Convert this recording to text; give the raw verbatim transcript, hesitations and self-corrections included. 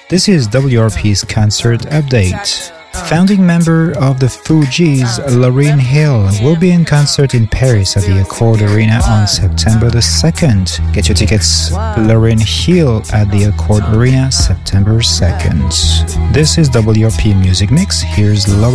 This is W R P's concert update. Founding member of the Fugees, Lauryn Hill, will be in concert in Paris at the Accord Arena on September the second. Get your tickets, Lauryn Hill at the Accord Arena, September second. This is W R P Music Mix. Here's Lauryn